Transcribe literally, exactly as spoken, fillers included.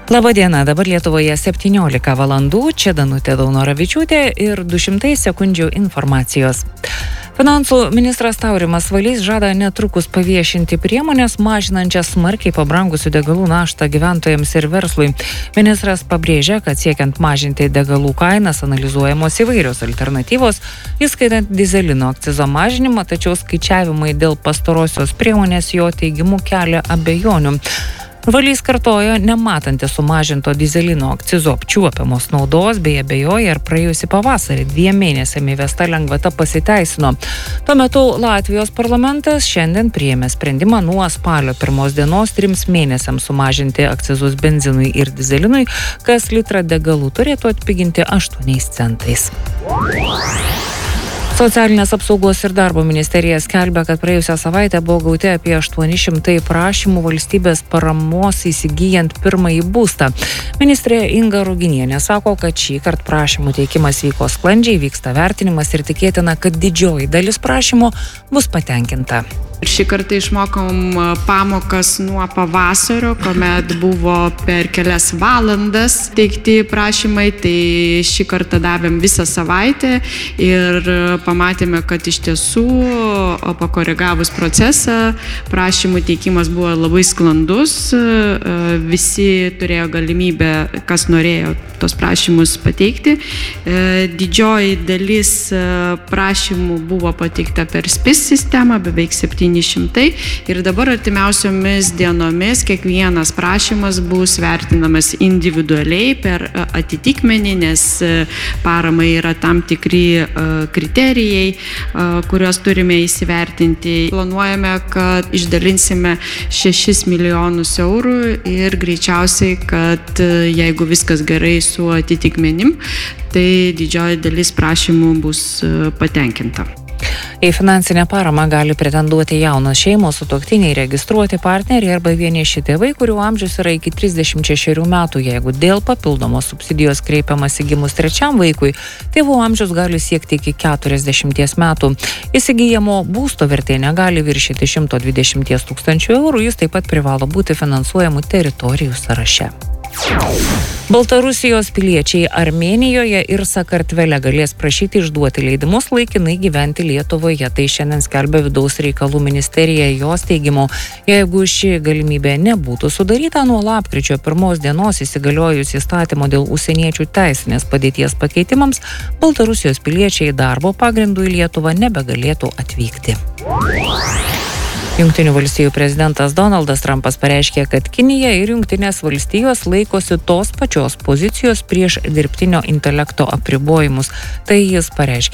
Labadiena, dabar Lietuvoje septyniolika valandų, čia Danutė Daunoravičiūtė ir du šimtai sekundžių informacijos. Finansų ministras Taurimas Valys žada netrukus paviešinti priemonės, mažinančias smarkiai pabrangusių degalų naštą gyventojams ir verslui. Ministras pabrėžia, kad siekiant mažinti degalų kainas analizuojamos įvairios alternatyvos, įskaitant dizelino akcizo mažinimą, tačiau skaičiavimai dėl pastarosios priemonės jo teigimu kelia abejonių. Valys kartojo, nematantis sumažinto dizelino akcizo apčiuopiamos naudos, bei abejoja, ar praėjusį pavasarį dviem mėnesiam įvesta lengvata pasiteisino. Tuo metu Latvijos parlamentas šiandien priėmė sprendimą nuo spalio pirmos dienos trims mėnesiams sumažinti akcizus benzinui ir dizelinui, kas litrą degalų turėtų atpiginti aštuoniais centais. Socialinės apsaugos ir darbo ministerija skelbia, kad praėjusią savaitę buvo gauti apie aštuoni šimtai prašymų valstybės paramos įsigyjant pirmąjį būstą. Ministrė Inga Ruginienė sako, kad šį kartą prašymų teikimas vyko sklandžiai, vyksta vertinimas ir tikėtina, kad didžioji dalis prašymų bus patenkinta. Šį kartą išmokom pamokas nuo pavasario, kuomet buvo per kelias valandas teikti prašymai, tai šį kartą davėm visą savaitę ir pamatėme, kad iš tiesų pakoregavus procesą prašymų teikimas buvo labai sklandus, visi turėjo galimybę, kas norėjo tos prašymus pateikti. Didžioji dalis prašymų buvo pateikta per S P I S sistemą, beveik septyni šimtai, ir dabar artimiausiomis dienomis kiekvienas prašymas bus vertinamas individualiai per atitikmenį, nes paramai yra tam tikri kriterijai, kuriuos turime įsivertinti. Planuojame, kad išdalinsime šešis milijonus eurų ir greičiausiai, kad jeigu viskas gerai su atitikmenim, tai didžioji dalis prašymų bus patenkinta. Į finansinę paramą gali pretenduoti jaunos šeimos, sutuoktiniai, registruoti partneriai arba vieniši tėvai, kurių amžius yra iki trisdešimt šešerių metų. Jeigu dėl papildomos subsidijos kreipiamasi gimus trečiam vaikui, tėvų amžius gali siekti iki keturiasdešimties metų. Įsigyjamo būsto vertė negali viršyti šimto dvidešimties tūkstančių eurų, jis taip pat privalo būti finansuojamų teritorijų sąraše. Baltarusijos piliečiai Armėnijoje ir Sakartvele galės prašyti išduoti leidimus laikinai gyventi Lietuvoje. Tai šiandien skelbia vidaus reikalų ministerija. Jos teigimu, jeigu ši galimybė nebūtų sudaryta, nuo lapkričio pirmos dienos įsigaliojus įstatymo dėl užsieniečių teisinės padėties pakeitimams, Baltarusijos piliečiai darbo pagrindų į Lietuvą nebegalėtų atvykti. Jungtinių valstijų prezidentas Donaldas Trumpas pareiškė, kad Kinija ir Jungtinės valstijos laikosi tos pačios pozicijos prieš dirbtinio intelekto apribojimus. Tai jis pareiškė